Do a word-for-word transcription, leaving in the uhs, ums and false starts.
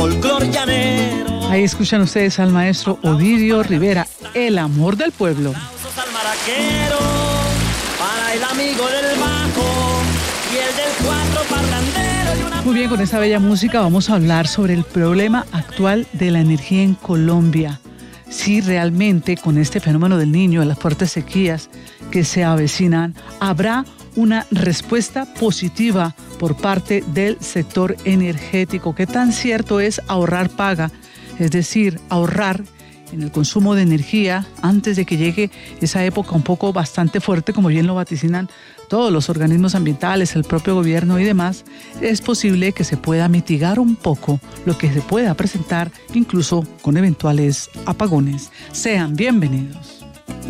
Ahí escuchan ustedes al maestro Ovidio Rivera, El amor del pueblo. Al maraquero, para el amigo del bajo y el del cuatro parlandero y una... Muy bien, con esta bella música vamos a hablar sobre el problema actual de la energía en Colombia. Si realmente con este fenómeno del Niño, de las fuertes sequías que se avecinan, habrá una respuesta positiva por parte del sector energético. ¿Qué tan cierto es ahorrar paga? Es decir, ahorrar en el consumo de energía antes de que llegue esa época un poco bastante fuerte, como bien lo vaticinan todos los organismos ambientales, el propio gobierno y demás. Es posible que se pueda mitigar un poco lo que se pueda presentar, incluso con eventuales apagones. Sean bienvenidos.